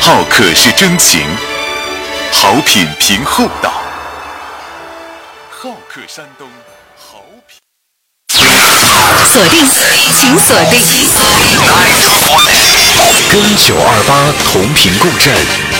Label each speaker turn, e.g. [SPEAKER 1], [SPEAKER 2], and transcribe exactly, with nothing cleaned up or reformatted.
[SPEAKER 1] 好客是真情，好品凭厚道。好客山东，好品。
[SPEAKER 2] 锁定，请锁定。
[SPEAKER 1] 跟九二八同频共振。